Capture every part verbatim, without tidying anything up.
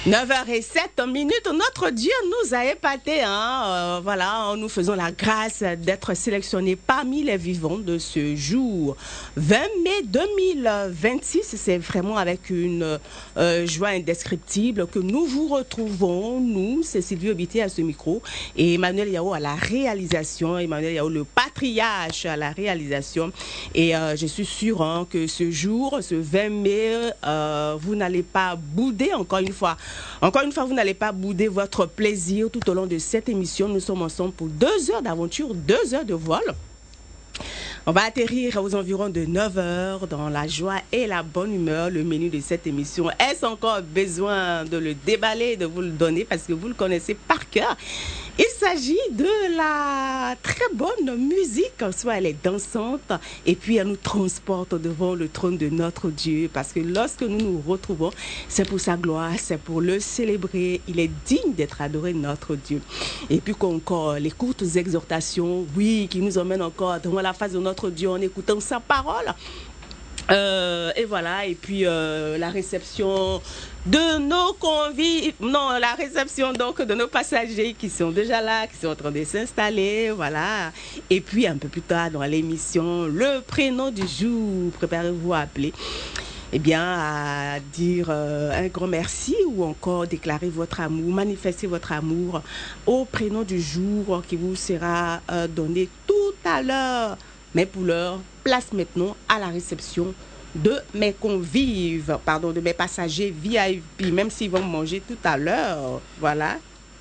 neuf heures zéro sept minutes, notre Dieu nous a épatés. Hein? Euh, voilà, nous faisons la grâce d'être sélectionnés parmi les vivants de ce jour. vingt mai deux mille vingt-six, c'est vraiment avec une euh, joie indescriptible que nous vous retrouvons. Nous, c'est Sylvie Obité à ce micro et Emmanuel Yao à la réalisation. Emmanuel Yao, le patriarche à la réalisation. Et euh, je suis sûre hein, que ce jour, ce vingt mai, euh, vous n'allez pas bouder encore une fois. Encore une fois, vous n'allez pas bouder votre plaisir tout au long de cette émission. Nous sommes ensemble pour deux heures d'aventure, deux heures de vol. On va atterrir aux environs de neuf heures dans la joie et la bonne humeur. Le menu de cette émission, est-ce encore besoin de le déballer, de vous le donner parce que vous le connaissez par cœur? Il s'agit de la très bonne musique, soit elle est dansante et puis elle nous transporte devant le trône de notre Dieu parce que lorsque nous nous retrouvons, c'est pour sa gloire, c'est pour le célébrer. Il est digne d'être adoré, notre Dieu. Et puis encore les courtes exhortations, oui, qui nous emmènent encore devant la face de notre Dieu en écoutant sa parole. Euh, et voilà, et puis euh, la réception de nos convives, non, la réception donc de nos passagers qui sont déjà là, qui sont en train de s'installer, voilà. Et puis un peu plus tard dans l'émission, le prénom du jour, préparez-vous à appeler. Eh bien, à dire euh, un grand merci ou encore déclarer votre amour, manifester votre amour au prénom du jour qui vous sera euh, donné tout à l'heure. Mais pour l'heure, place maintenant à la réception de mes convives, pardon, de mes passagers V I P, même s'ils vont manger tout à l'heure. Voilà.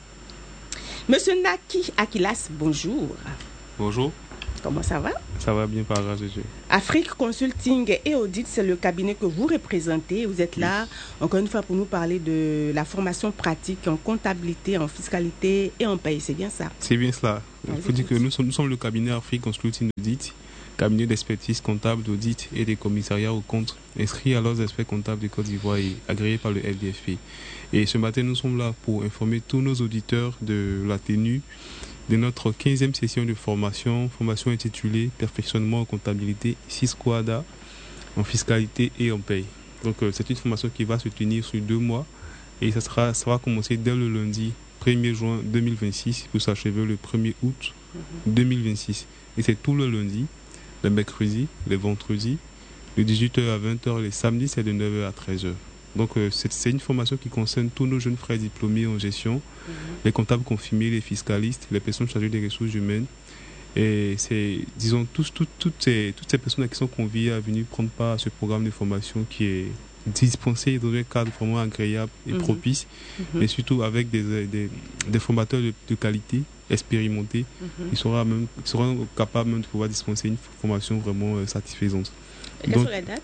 Monsieur Naki Akilas, bonjour. Bonjour. Comment ça va? Ça va bien, par grâce de Dieu. Afrique Consulting et Audit, c'est le cabinet que vous représentez. Vous êtes là, oui. Encore une fois, pour nous parler de la formation pratique en comptabilité, en fiscalité et en paye. C'est bien ça? C'est bien cela. Il faut dire que nous sommes, nous sommes le cabinet Afrique Consulting Audit, cabinet d'expertise comptable, d'audit et des commissariats aux comptes, inscrit à l'ordre des experts comptables de Côte d'Ivoire et agréé par le F D F P. Et ce matin, nous sommes là pour informer tous nos auditeurs de la tenue de notre quinzième session de formation, formation intitulée Perfectionnement en comptabilité, six quadas en fiscalité et en paye. Donc euh, c'est une formation qui va se tenir sur deux mois et ça, sera, ça va commencer dès le lundi premier juin deux mille vingt-six pour s'achever le premier août deux mille vingt-six. Et c'est tout le lundi, le mercredi, le vendredi, de dix-huit heures à vingt heures, les samedis c'est de neuf heures à treize heures. Donc euh, c'est, c'est une formation qui concerne tous nos jeunes frères diplômés en gestion, mmh. les comptables confirmés, les fiscalistes, les personnes chargées des ressources humaines. Et c'est, disons, tous, toutes, toutes, ces, toutes ces personnes qui sont conviées à venir prendre part à ce programme de formation qui est dispensé dans un cadre vraiment agréable et mmh. propice, mmh. mais surtout avec des, des, des formateurs de, de qualité, expérimentés, mmh. qui seront, même, qui seront capables même de pouvoir dispenser une formation vraiment euh, satisfaisante. Et quelle sont les dates ?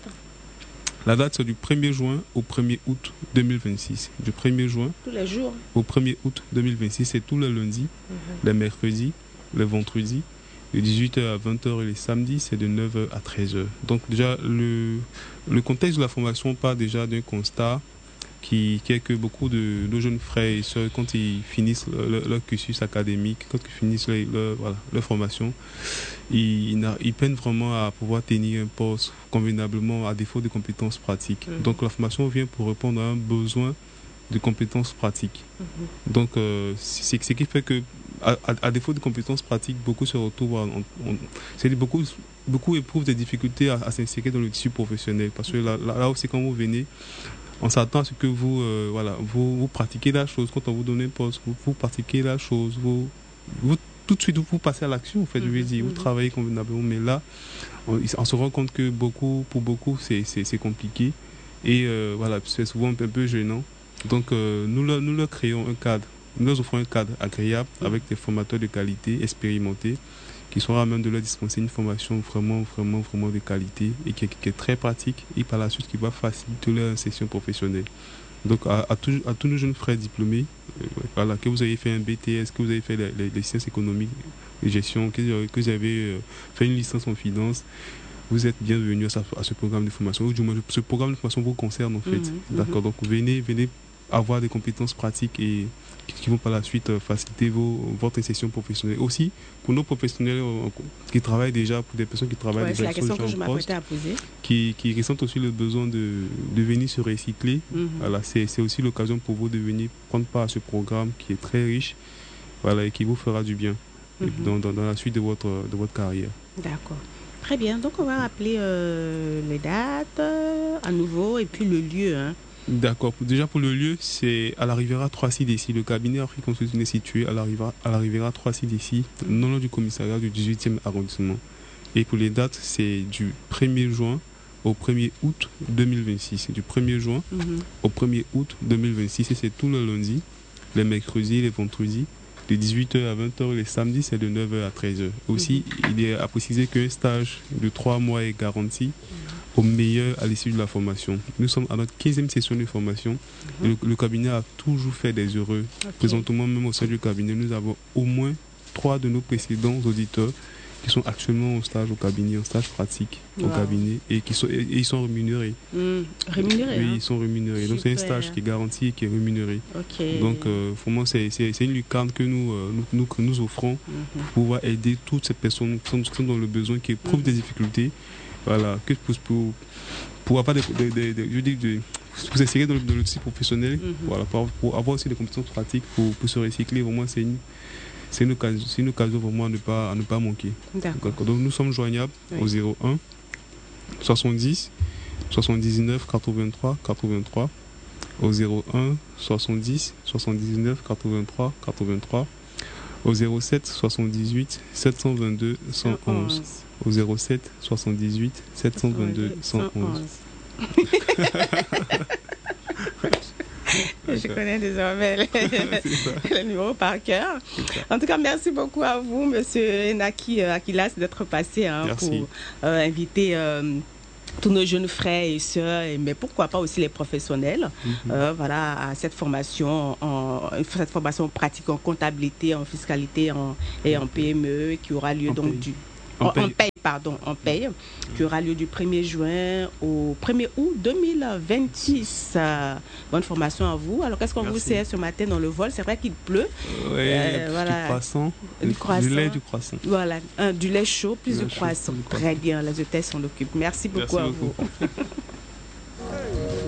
La date, c'est du premier juin au premier août deux mille vingt-six. Du premier juin tous les jours. Au premier août deux mille vingt-six, c'est tous les lundis, mm-hmm. les mercredis, les vendredis, de dix-huit heures à vingt heures et les samedis, c'est de neuf heures à treize heures. Donc déjà, le, le contexte de la formation part déjà d'un constat qui, qui est que beaucoup de nos jeunes frères et sœurs, quand ils finissent leur, leur cursus académique, quand ils finissent leur, leur, voilà, leur formation, ils, ils peinent vraiment à pouvoir tenir un poste convenablement à défaut de compétences pratiques. Mmh. Donc la formation vient pour répondre à un besoin de compétences pratiques. Mmh. Donc euh, c'est ce qui fait que à, à, à défaut de compétences pratiques, beaucoup se retrouvent, en, en, c'est beaucoup, beaucoup éprouvent des difficultés à, à s'insérer dans le tissu professionnel parce que là, là aussi quand vous venez, on s'attend à ce que vous, euh, voilà, vous, vous pratiquez la chose. Quand on vous donne un poste, vous, vous pratiquez la chose. Vous, vous, tout de suite, vous passez à l'action, en fait, je veux dire. Vous travaillez convenablement. Mais là, on, on se rend compte que beaucoup, pour beaucoup, c'est, c'est, c'est compliqué. Et euh, voilà, c'est souvent un peu, un peu gênant. Donc, euh, nous, leur, nous leur créons un cadre. Nous leur offrons un cadre agréable avec des formateurs de qualité expérimentés qui seront à même de leur dispenser une formation vraiment, vraiment, vraiment de qualité et qui, qui est très pratique et par la suite qui va faciliter leur insertion professionnelle. Donc à, à, tout, à tous nos jeunes frères diplômés, euh, voilà, que vous ayez fait un B T S, que vous avez fait les, les, les sciences économiques et gestion, que, que vous avez euh, fait une licence en finance, vous êtes bienvenus à, à ce programme de formation. Ou du moins, ce programme de formation vous concerne en fait. Mmh, D'accord. Mmh. Donc venez, venez avoir des compétences pratiques et qui vont par la suite faciliter vos, votre insertion professionnelle. Aussi, pour nos professionnels qui travaillent déjà, pour des personnes qui travaillent ouais, déjà c'est la question sur que je le poste, m'apprêtais à poser. Qui, qui ressentent aussi le besoin de, de venir se recycler. Mm-hmm. Voilà, c'est, c'est aussi l'occasion pour vous de venir prendre part à ce programme qui est très riche, voilà, et qui vous fera du bien mm-hmm. dans, dans, dans la suite de votre, de votre carrière. D'accord. Très bien. Donc, on va rappeler euh, les dates euh, à nouveau et puis le lieu. Hein. D'accord. Déjà pour le lieu, c'est à la Riviera trois C d'ici. Le cabinet Afrique Consulting est situé à la Riviera, à la Riviera trois C d'ici, non loin du commissariat du dix-huitième arrondissement. Et pour les dates, c'est du premier juin au premier août deux mille vingt-six. Du premier juin mm-hmm. au premier août deux mille vingt-six. Et c'est tout le lundi, les mercredis, les vendredis, de dix-huit heures à vingt heures. Les samedis, c'est de neuf heures à treize heures. Aussi, mm-hmm. il est à préciser qu'un stage de trois mois est garanti. Mm-hmm. Au meilleur à l'issue de la formation. Nous sommes à notre quinzième session de formation. Mm-hmm. Le, le cabinet a toujours fait des heureux. Okay. Présentement, même au sein du cabinet, nous avons au moins trois de nos précédents auditeurs qui sont actuellement en stage au cabinet, en stage pratique wow. au cabinet, et qui sont, et, et ils sont rémunérés. Mmh. Rémunérés Oui, hein. ils sont rémunérés. Super. Donc c'est un stage qui est garanti et qui est rémunéré. Okay. Donc euh, pour moi, c'est, c'est, c'est une lucarne que nous, euh, nous, nous, que nous offrons mm-hmm. pour pouvoir aider toutes ces personnes qui sont, qui sont dans le besoin, qui éprouvent mm-hmm. des difficultés. Voilà, que pour, pour, pour avoir des, des, des, des je dis de, pour s'insérer dans le, dans le tissu professionnel, mm-hmm. voilà, pour, pour avoir aussi des compétences pratiques, pour, pour se recycler, vraiment c'est une, c'est une occasion, c'est une occasion vraiment à ne pas, à ne pas manquer. D'accord. Donc nous sommes joignables oui. au zéro un soixante-dix soixante-dix-neuf quatre-vingt-trois quatre-vingt-trois, au zéro un soixante-dix soixante-dix-neuf quatre-vingt-trois quatre-vingt-trois, au zéro sept soixante-dix-huit sept cent vingt-deux cent onze. Au zéro sept soixante-dix-huit sept cent vingt-deux cent onze. Je connais désormais le, le numéro par cœur. En tout cas, merci beaucoup à vous, monsieur Enaki Akilas, d'être passé hein, pour euh, inviter euh, tous nos jeunes frères et sœurs, mais pourquoi pas aussi les professionnels, mm-hmm. euh, voilà, à cette formation, en, cette formation pratique en comptabilité, en fiscalité en, et en P M E qui aura lieu en donc paye. du... En, en, paye. en paye, pardon, en paye, qui aura lieu du premier juin au premier août deux mille vingt-six. Euh, bonne formation à vous. Alors, qu'est-ce qu'on Merci. vous sert ce matin dans le vol? C'est vrai qu'il pleut. Oui, euh, voilà. Du croissant. Du croissant. Du lait, du croissant. Voilà, un, du lait chaud, plus du de croissant. Très bien, les hôtesses s'en occupent. Merci beaucoup Merci à beaucoup. vous.